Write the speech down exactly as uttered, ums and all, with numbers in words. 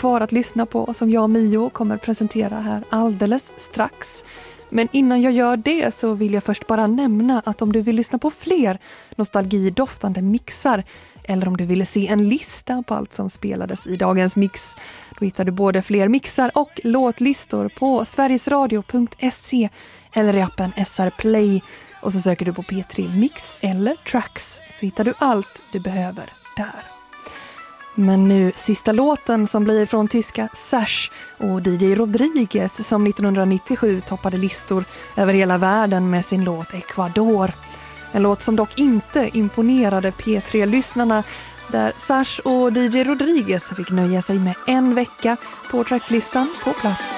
kvar att lyssna på som jag och Mio kommer presentera här alldeles strax. Men innan jag gör det så vill jag först bara nämna att om du vill lyssna på fler nostalgidoftande mixar eller om du ville se en lista på allt som spelades i dagens mix, då hittar du både fler mixar och låtlistor på sverigesradio punkt se eller i appen S R Play. Och så söker du på P tre Mix eller Tracks så hittar du allt du behöver där. Men nu sista låten som blir från tyska Sash och D J Rodriguez som nittonhundranittiosju toppade listor över hela världen med sin låt Ecuador. En låt som dock inte imponerade P tre-lyssnarna där Sash och D J Rodriguez fick nöja sig med en vecka på trackslistan på plats